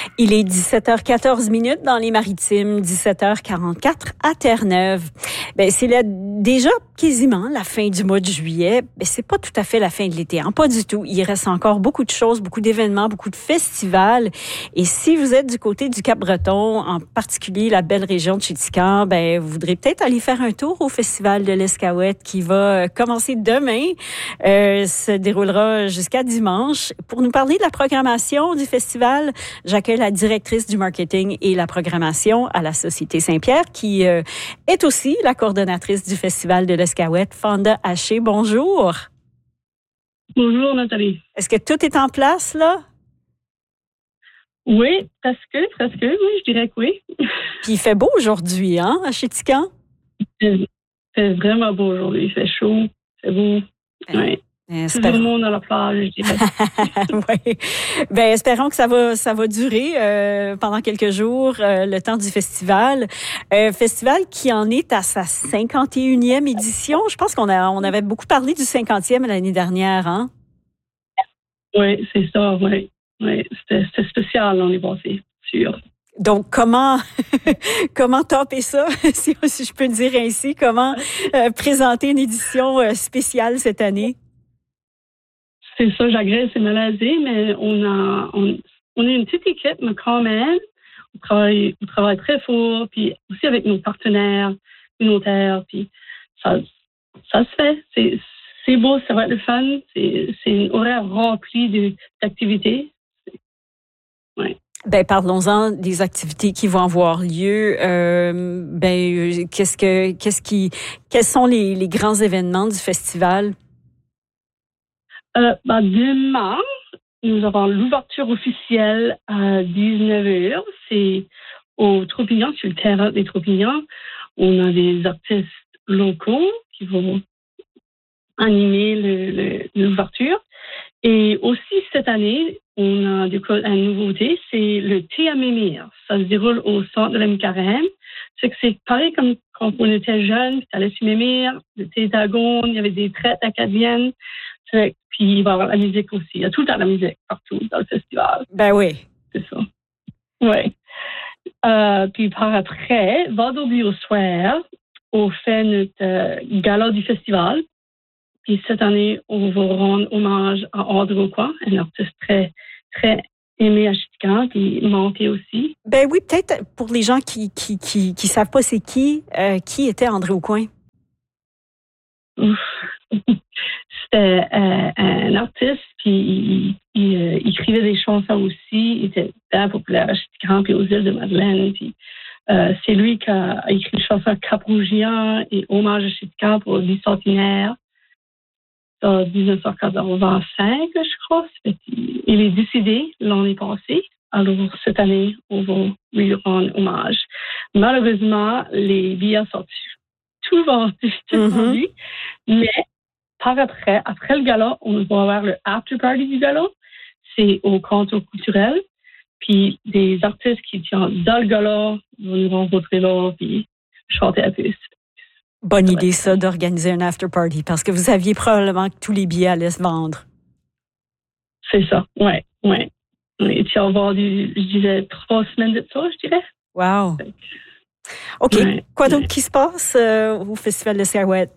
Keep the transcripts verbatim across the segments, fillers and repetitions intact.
Il est dix-sept heures quatorze minutes dans les Maritimes, dix-sept heures quarante-quatre à Terre-Neuve. Ben, c'est là déjà quasiment la fin du mois de juillet. Ben, c'est pas tout à fait la fin de l'été, hein? Pas du tout. Il reste encore beaucoup de choses, beaucoup d'événements, beaucoup de festivals. Et si vous êtes du côté du Cap-Breton, en particulier la belle région de Chéticamp, ben, vous voudrez peut-être aller faire un tour au Festival de l'Escaouette qui va commencer demain, euh, se déroulera jusqu'à dimanche. Pour nous parler de la programmation du festival, j'accueille la directrice du marketing et la programmation à la Société Saint-Pierre, qui euh, est aussi la coordonnatrice du Festival de l'Escaouette, Fonda Haché. Bonjour. Bonjour, Nathalie. Est-ce que tout est en place, là? Oui, presque, presque, oui, je dirais que oui. Puis il fait beau aujourd'hui, hein, à Chéticamp? Il fait vraiment beau aujourd'hui. Il fait chaud, c'est beau. Oui. Tout le monde à la plage, je dirais. Oui. Ben, espérons que ça va, ça va durer euh, pendant quelques jours, euh, le temps du festival. Euh, festival qui en est à sa cinquante et unième édition. Je pense qu'on a, on avait beaucoup parlé du cinquantième l'année dernière, hein? Oui, c'est ça, oui. Oui, c'était, c'était spécial l'année passée, sûr. Donc, comment comment topper ça, si, si je peux dire ainsi? Comment euh, présenter une édition euh, spéciale cette année? C'est ça, j'agresse, c'est maladie, mais on a on, on est une petite équipe, mais quand même, on travaille, on travaille très fort, puis aussi avec nos partenaires communautaires, puis ça, ça se fait. C'est, c'est beau, ça va être le fun. C'est, c'est un horaire rempli de, d'activités. Ouais. Ben, parlons-en des activités qui vont avoir lieu. Euh, ben, qu'est-ce que, qu'est-ce qui, quels sont les, les grands événements du festival? Euh, ben, demain, nous avons l'ouverture officielle à dix-neuf heures. C'est au Troupignan, sur le terrain des Troupignans. On a des artistes locaux qui vont animer le, le, l'ouverture. Et aussi, cette année, on a une nouveauté, c'est le thé à Mémire. Ça se déroule au centre de la Mi-Carême. C'est que c'est pareil comme quand on était jeune, tu allais sur Mémire, le thé d'Agon, il y avait des traites acadiennes. C'est, puis il va y avoir la musique aussi. Il y a tout le temps la musique partout dans le festival. Ben oui. C'est ça. Oui. Euh, puis par après, vendredi au soir, on fait notre euh, gala du festival. Puis cette année, on va rendre hommage à André Aucoin, un artiste très, très aimé à Chéticamp, qui manquait aussi. Ben oui, peut-être pour les gens qui qui qui, qui savent pas c'est qui, euh, qui était André Aucoin? C'était euh, un artiste, puis il, il, euh, il écrivait des chansons aussi. Il était très populaire à Chéticamp, puis aux îles de Madeleine. Puis euh, c'est lui qui a écrit les chansons Cap-Rougian et Hommage à Chéticamp pour le bicentenaire. En dix-neuf cent quatre-vingt-cinq, je crois. Il est décédé l'année passée. Alors, cette année, on va lui rendre hommage. Malheureusement, les billets sont tout vendus, tout Mm-hmm. vendus. Mais par après, après le gala, on va avoir le after party du gala. C'est au canton culturel. Puis, des artistes qui tiennent dans le gala vont nous rencontrer là, puis chanter à plus. Bonne idée, ça, d'organiser un after-party, parce que vous saviez probablement que tous les billets allaient se vendre. C'est ça, oui, oui. Et tu vas avoir du, je disais, trois semaines de ça, je dirais. Wow. OK. Ouais, Quoi d'autre ouais. qui se passe euh, au Festival de l'Escaouette?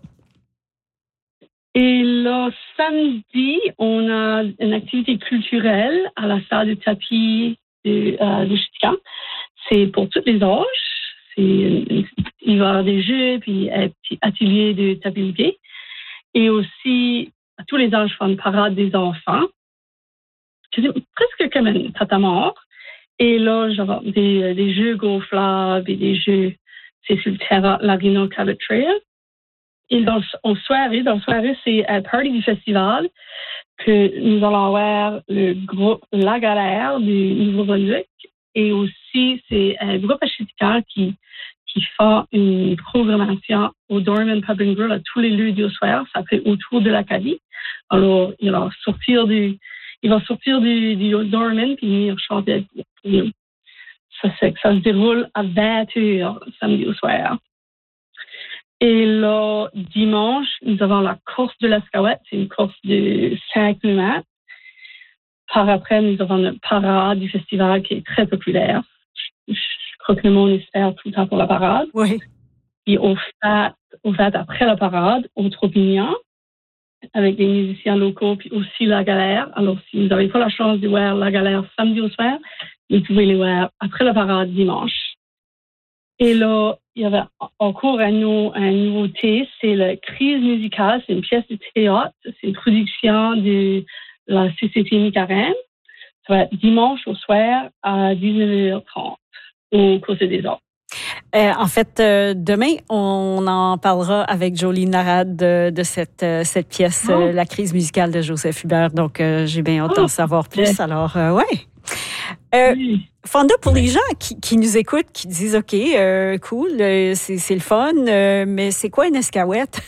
Et là, samedi, on a une activité culturelle à la salle de tapis de, euh, de Chéticamp. C'est pour tous les âges. C'est, il va y avoir des jeux, puis un petit atelier de tapis de pied. Et aussi, à tous les âges, font une parade des enfants. C'est presque comme un tatamor. Et là, j'avais des, des jeux gonflables et des jeux, c'est sur le terrain Larino Cabot Trail. Et dans, en soirée, dans la soirée, c'est un party du festival que nous allons avoir le groupe La Galère du Nouveau-Brunswick. Et aussi, c'est un groupe à Chéticamp qui, qui fait une programmation au Dorman Pub and Grill à tous les lundis au soir. Ça fait autour de l'Acadie. Alors, il va sortir du, il va sortir du, du Dorman puis venir chanter pour nous. Ça, c'est, ça se déroule à vingt heures samedi au soir. Et là, dimanche, nous avons la course de l'Escaouette. C'est une course de cinq kilomètres. par après, nous avons notre parade du festival qui est très populaire. Je, je crois que le monde espère tout le temps pour la parade. Oui. Puis au fait, au fait après la parade, au Tropignan, avec des musiciens locaux, puis aussi la galère. Alors, si vous n'avez pas la chance de voir la galère samedi au soir, vous pouvez les voir après la parade dimanche. Et là, il y avait encore un, nou- une nouveauté, c'est la crise musicale. C'est une pièce de théâtre. C'est une production de la Société Micarène. Ça va être dimanche au soir à dix-neuf heures trente au Cours des Arts. Euh, en fait, euh, demain, on en parlera avec Jolene Narad de, de cette, euh, cette pièce, Oh. euh, La crise musicale de Joseph Hubert. Donc, euh, j'ai bien hâte d'en Oh. savoir plus. Alors, euh, ouais. Euh, Oui. Fonda, pour les gens qui, qui nous écoutent, qui disent OK, euh, cool, euh, c'est, c'est le fun, euh, mais c'est quoi une escouette?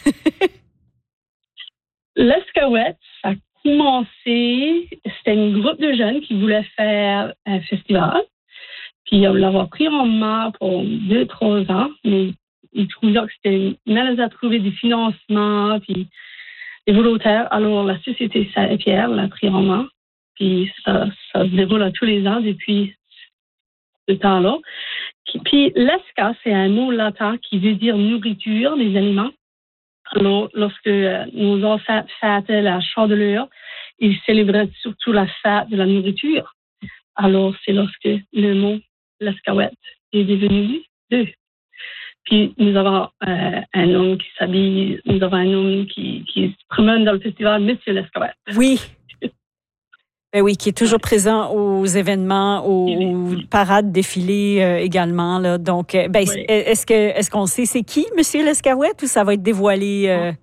L'Escouette, ça a commencé, c'était un groupe de jeunes qui voulaient faire un festival. Puis on l'avait pris en main pour deux, trois ans, mais ils trouvaient que c'était mal à trouver des financements, puis des volontaires. Alors la Société Saint-Pierre l'a pris en main. Puis ça, ça se déroule à tous les ans depuis ce temps-là. Puis l'esca, c'est un mot latin qui veut dire nourriture, les aliments. Alors, lorsque euh, nos ancêtres fêtaient la chandeleur, ils célébraient surtout la fête de la nourriture. Alors, c'est lorsque le mot l'escouette est devenu deux. Puis, nous avons euh, un homme qui s'habille, nous avons un homme qui, qui se promène dans le festival, Monsieur l'escouette. Oui. Ben oui, qui est toujours présent aux événements, aux parades, défilés euh, également. Là. Donc, euh, ben, Oui. est-ce que est-ce qu'on sait c'est qui, Monsieur l'Escarouette, ou ça va être dévoilé? Euh...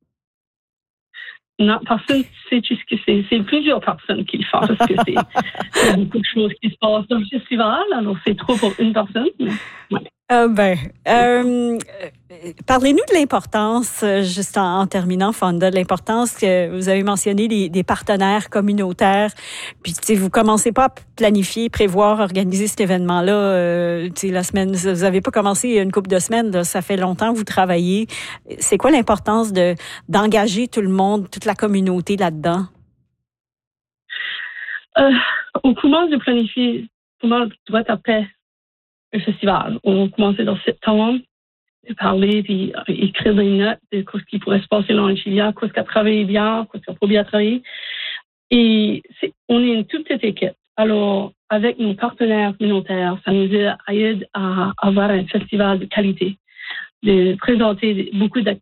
Non, personne ne sait ce que c'est. C'est plusieurs personnes qui le font parce que c'est il y a beaucoup de choses qui se passent dans le festival. Alors, c'est trop pour une personne. Mais, ouais. Euh, ben, euh, parlez-nous de l'importance, juste en, en terminant, Fonda, de l'importance que vous avez mentionné des, des partenaires communautaires. Puis, tu sais, vous commencez pas à planifier, prévoir, organiser cet événement-là. Euh, tu sais, la semaine, vous avez pas commencé une couple de semaines. Là, ça fait longtemps que vous travaillez. C'est quoi l'importance de d'engager tout le monde, toute la communauté là-dedans? Euh, on commence de planifier. Comment doit être après le festival. On va commencer dans septembre, de parler, puis écrire des notes de ce qui pourrait se passer dans le Chili, quoi ce qui a travaillé bien, quoi ce qui a pas bien travaillé. Et c'est, on est une toute petite équipe. Alors, avec nos partenaires communautaires, ça nous aide à avoir un festival de qualité, de présenter beaucoup d'activités